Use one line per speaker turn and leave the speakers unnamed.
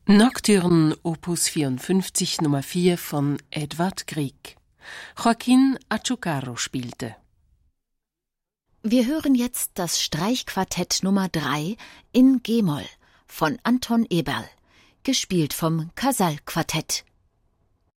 Nocturne Opus 54 Nummer 4 von Edvard Grieg. Joaquín Achucarro spielte.
Wir hören jetzt das Streichquartett Nummer 3 in G-Moll von Anton Eberl, gespielt vom Casal-Quartett.